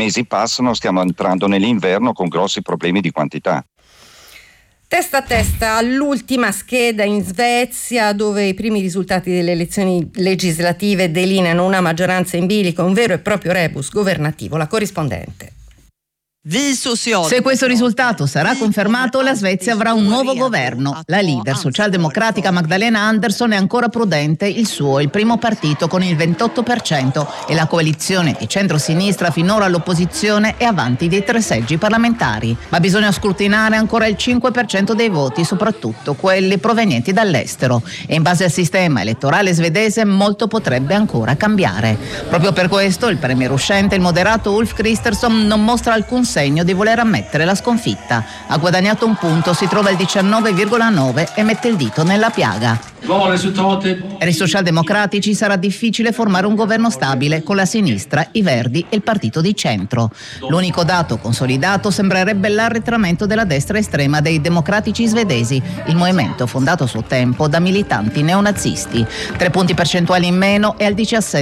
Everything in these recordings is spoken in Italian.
mesi passano, stiamo entrando nell'inverno con grossi problemi di quantità. Testa a testa all'ultima scheda in Svezia, dove i primi risultati delle elezioni legislative delineano una maggioranza in bilico, un vero e proprio rebus governativo. La corrispondente. Se questo risultato sarà confermato, la Svezia avrà un nuovo governo. La leader socialdemocratica Magdalena Andersson è ancora prudente, il primo partito con il 28% e la coalizione di centrosinistra finora all'opposizione è avanti dei 3 seggi parlamentari. Ma bisogna scrutinare ancora il 5% dei voti, soprattutto quelli provenienti dall'estero. E in base al sistema elettorale svedese molto potrebbe ancora cambiare. Proprio per questo il premier uscente, il moderato Ulf Kristersson, non mostra alcun segno di voler ammettere la sconfitta. Ha guadagnato un punto, si trova al 19,9 e mette il dito nella piaga. Per i socialdemocratici sarà difficile formare un governo stabile con la sinistra, i Verdi e il partito di centro. L'unico dato consolidato sembrerebbe l'arretramento della destra estrema dei democratici svedesi, il movimento fondato a suo tempo da militanti neonazisti. 3 punti percentuali in meno e al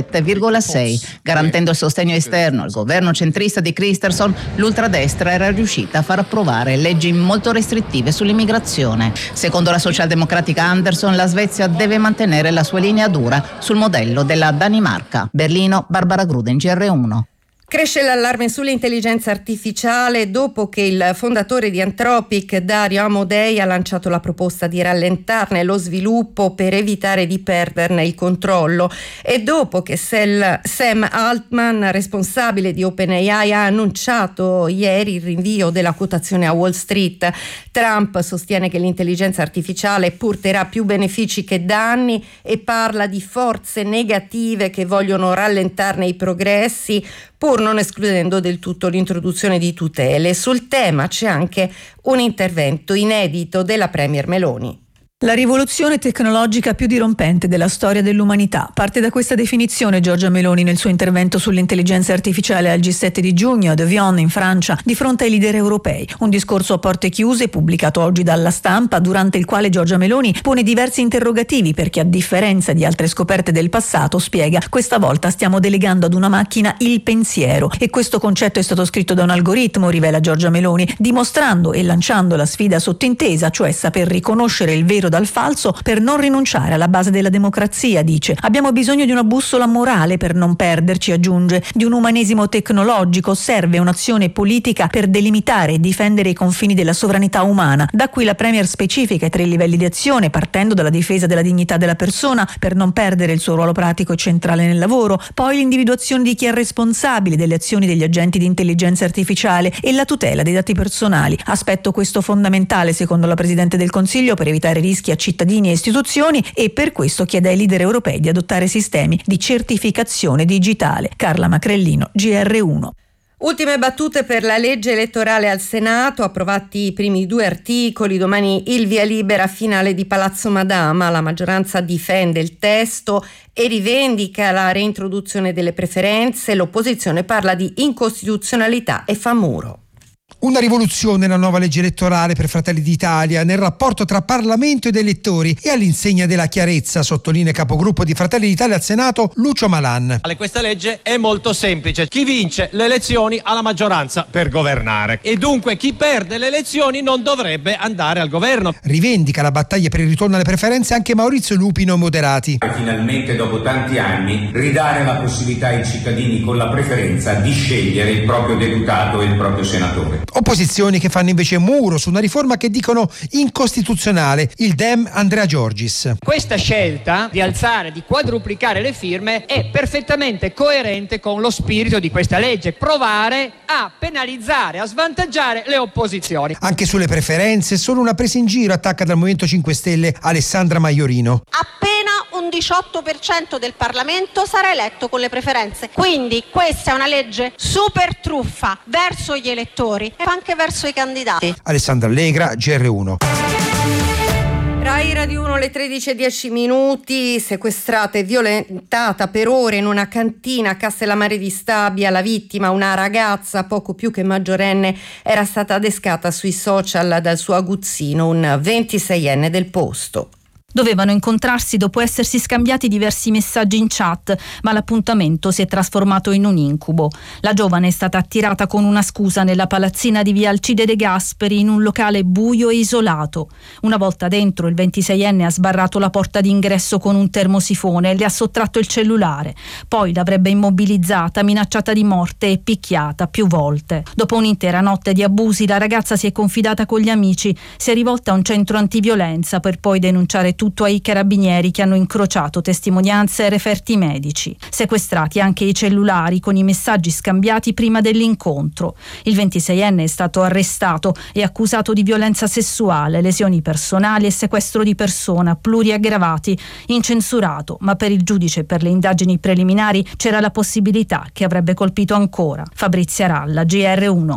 17,6. Garantendo il sostegno esterno al governo centrista di Kristersson, l'ultradestra era riuscita a far approvare leggi molto restrittive sull'immigrazione. Secondo la socialdemocratica Andersson, la Svezia deve mantenere la sua linea dura sul modello della Danimarca. Berlino, Barbara Gruden, GR1. Cresce l'allarme sull'intelligenza artificiale dopo che il fondatore di Anthropic, Dario Amodei, ha lanciato la proposta di rallentarne lo sviluppo per evitare di perderne il controllo, e dopo che Sam Altman, responsabile di OpenAI, ha annunciato ieri il rinvio della quotazione a Wall Street. Trump sostiene che l'intelligenza artificiale porterà più benefici che danni e parla di forze negative che vogliono rallentarne i progressi, pur non escludendo del tutto l'introduzione di tutele. Sul tema c'è anche un intervento inedito della Premier Meloni. La rivoluzione tecnologica più dirompente della storia dell'umanità. Parte da questa definizione Giorgia Meloni nel suo intervento sull'intelligenza artificiale al G7 di giugno ad Evian in Francia, di fronte ai leader europei. Un discorso a porte chiuse pubblicato oggi dalla Stampa, durante il quale Giorgia Meloni pone diversi interrogativi perché, a differenza di altre scoperte del passato, spiega, questa volta stiamo delegando ad una macchina il pensiero e questo concetto è stato scritto da un algoritmo, rivela Giorgia Meloni, dimostrando e lanciando la sfida sottintesa, cioè saper riconoscere il vero dal falso per non rinunciare alla base della democrazia, dice. Abbiamo bisogno di una bussola morale per non perderci, aggiunge, di un umanesimo tecnologico, serve un'azione politica per delimitare e difendere i confini della sovranità umana. Da qui la Premier specifica i 3 livelli di azione, partendo dalla difesa della dignità della persona per non perdere il suo ruolo pratico e centrale nel lavoro, poi l'individuazione di chi è responsabile delle azioni degli agenti di intelligenza artificiale e la tutela dei dati personali, aspetto questo fondamentale secondo la Presidente del Consiglio per evitare rischi a cittadini e istituzioni, e per questo chiede ai leader europei di adottare sistemi di certificazione digitale. Carla Macrellino, GR1. Ultime battute per la legge elettorale al Senato, approvati i primi 2 articoli, domani il via libera finale di Palazzo Madama. La maggioranza difende il testo e rivendica la reintroduzione delle preferenze, l'opposizione parla di incostituzionalità e fa muro. Una rivoluzione la nuova legge elettorale per Fratelli d'Italia nel rapporto tra Parlamento ed elettori e all'insegna della chiarezza, sottolinea capogruppo di Fratelli d'Italia al Senato Lucio Malan. Questa legge è molto semplice. Chi vince le elezioni ha la maggioranza per governare e dunque chi perde le elezioni non dovrebbe andare al governo. Rivendica la battaglia per il ritorno alle preferenze anche Maurizio Lupino, Moderati. Finalmente dopo tanti anni ridare la possibilità ai cittadini con la preferenza di scegliere il proprio deputato e il proprio senatore. Opposizioni che fanno invece muro su una riforma che dicono incostituzionale, il Dem Andrea Giorgis. Questa scelta di alzare, di quadruplicare le firme è perfettamente coerente con lo spirito di questa legge, provare a penalizzare, a svantaggiare le opposizioni. Anche sulle preferenze solo una presa in giro attacca dal Movimento 5 Stelle Alessandra Maiorino. Appena un 18% del Parlamento sarà eletto con le preferenze, quindi questa è una legge super truffa verso gli elettori e anche verso i candidati. Alessandra Allegra, GR1. Rai Radio 1, le 13:10, sequestrata e violentata per ore in una cantina a Castellammare di Stabia. La vittima, una ragazza poco più che maggiorenne, era stata adescata sui social dal suo aguzzino, un 26enne del posto. Dovevano incontrarsi dopo essersi scambiati diversi messaggi in chat, ma l'appuntamento si è trasformato in un incubo. La giovane è stata attirata con una scusa nella palazzina di via Alcide De Gasperi in un locale buio e isolato. Una volta dentro, il 26enne ha sbarrato la porta d'ingresso con un termosifone e le ha sottratto il cellulare. Poi l'avrebbe immobilizzata, minacciata di morte e picchiata più volte. Dopo un'intera notte di abusi, la ragazza si è confidata con gli amici, si è rivolta a un centro antiviolenza per poi denunciare tutto ai carabinieri che hanno incrociato testimonianze e referti medici. Sequestrati anche i cellulari con i messaggi scambiati prima dell'incontro. Il 26enne è stato arrestato e accusato di violenza sessuale, lesioni personali e sequestro di persona, pluriaggravati, incensurato, ma per il giudice per le indagini preliminari c'era la possibilità che avrebbe colpito ancora. Fabrizia Ralla, GR1.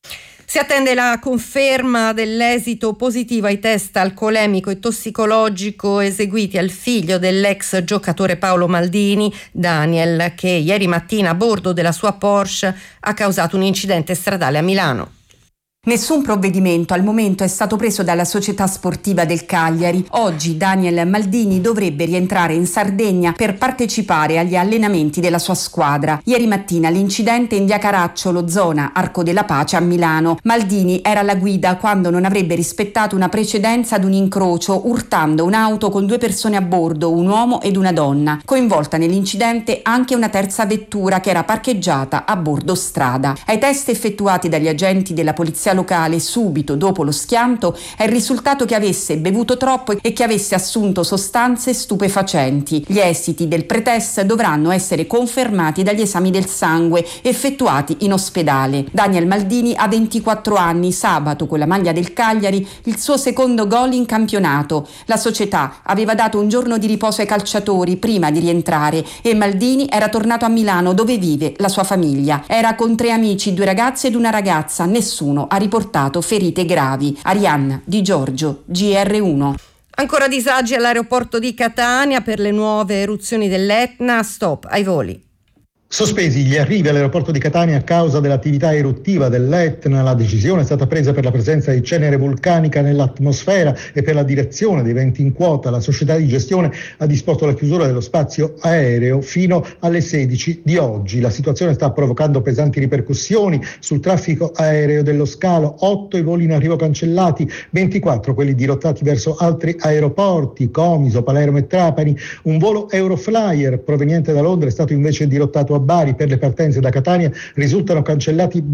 Si attende la conferma dell'esito positivo ai test alcolemico e tossicologico eseguiti al figlio dell'ex giocatore Paolo Maldini, Daniel, che ieri mattina a bordo della sua Porsche ha causato un incidente stradale a Milano. Nessun provvedimento al momento è stato preso dalla società sportiva del Cagliari. Oggi Daniel Maldini dovrebbe rientrare in Sardegna per partecipare agli allenamenti della sua squadra. Ieri mattina l'incidente in via Caracciolo, zona Arco della Pace a Milano. Maldini era alla guida quando non avrebbe rispettato una precedenza ad un incrocio, urtando un'auto con 2 persone a bordo, un uomo ed una donna. Coinvolta nell'incidente anche una terza vettura che era parcheggiata a bordo strada. Ai test effettuati dagli agenti della polizia locale subito dopo lo schianto è il risultato che avesse bevuto troppo e che avesse assunto sostanze stupefacenti. Gli esiti del pretest dovranno essere confermati dagli esami del sangue effettuati in ospedale. Daniel Maldini ha 24 anni, sabato con la maglia del Cagliari il suo secondo gol in campionato. La società aveva dato un giorno di riposo ai calciatori prima di rientrare e Maldini era tornato a Milano dove vive la sua famiglia. Era con 3 amici, 2 ragazze ed una ragazza, nessuno ha riportato ferite gravi. Arianna Di Giorgio, GR1. Ancora disagi all'aeroporto di Catania per le nuove eruzioni dell'Etna, stop ai voli. Sospesi gli arrivi all'aeroporto di Catania a causa dell'attività eruttiva dell'Etna. La decisione è stata presa per la presenza di cenere vulcanica nell'atmosfera e per la direzione dei venti in quota. La società di gestione ha disposto la chiusura dello spazio aereo fino alle 16 di oggi. La situazione sta provocando pesanti ripercussioni sul traffico aereo dello scalo. 8 i voli in arrivo cancellati, 24 quelli dirottati verso altri aeroporti, Comiso, Palermo e Trapani. Un volo Euroflyer proveniente da Londra è stato invece dirottato a Bari. Per le partenze da Catania risultano cancellati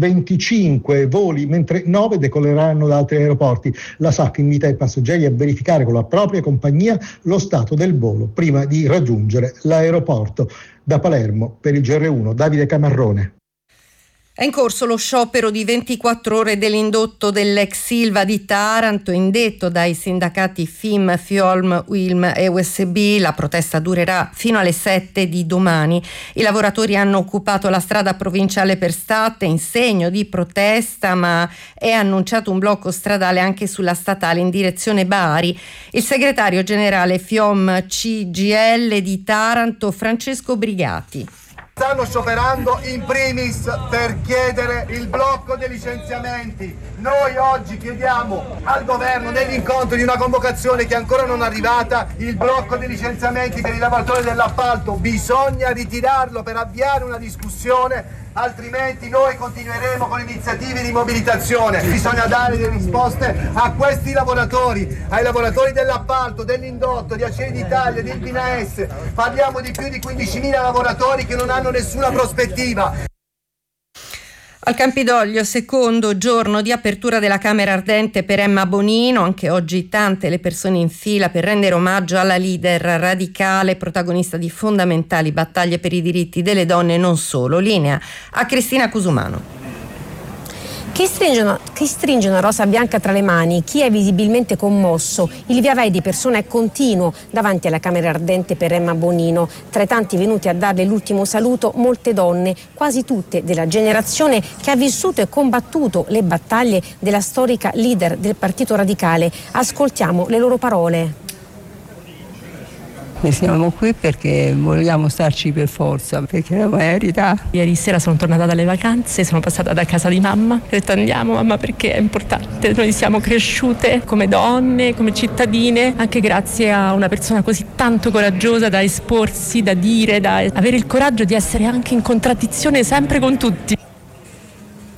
25 voli, mentre 9 decolleranno da altri aeroporti. La SAC invita i passeggeri a verificare con la propria compagnia lo stato del volo prima di raggiungere l'aeroporto. Da Palermo, per il GR1, Davide Camarrone. È in corso lo sciopero di 24 ore dell'indotto dell'ex Ilva di Taranto, indetto dai sindacati FIM, FIOLM, UILM e USB. La protesta durerà fino alle 7 di domani. I lavoratori hanno occupato la strada provinciale per State in segno di protesta, ma è annunciato un blocco stradale anche sulla statale in direzione Bari. Il segretario generale FIOM CGL di Taranto, Francesco Brigati. Stanno scioperando in primis per chiedere il blocco dei licenziamenti. Noi oggi chiediamo al governo, nell'incontro di una convocazione che ancora non è arrivata, il blocco dei licenziamenti per i lavoratori dell'appalto. Bisogna ritirarlo per avviare una discussione, altrimenti noi continueremo con iniziative di mobilitazione. Bisogna dare delle risposte a questi lavoratori, ai lavoratori dell'appalto, dell'indotto, di Acciaierie d'Italia, di Ilpina S. Parliamo di più di 15.000 lavoratori che non hanno nessuna prospettiva. Al Campidoglio, secondo giorno di apertura della Camera Ardente per Emma Bonino, anche oggi tante le persone in fila per rendere omaggio alla leader radicale, protagonista di fondamentali battaglie per i diritti delle donne e non solo. Linea a Cristina Cusumano. Chi stringe una rosa bianca tra le mani, chi è visibilmente commosso. Il via vai di persone è continuo davanti alla Camera Ardente per Emma Bonino. Tra i tanti venuti a darle l'ultimo saluto, molte donne, quasi tutte della generazione che ha vissuto e combattuto le battaglie della storica leader del Partito Radicale. Ascoltiamo le loro parole. Noi siamo qui perché vogliamo starci per forza, perché la merita. Ieri sera sono tornata dalle vacanze, sono passata da casa di mamma, ho detto andiamo mamma perché è importante, noi siamo cresciute come donne, come cittadine, anche grazie a una persona così tanto coraggiosa da esporsi, da dire, da avere il coraggio di essere anche in contraddizione sempre con tutti.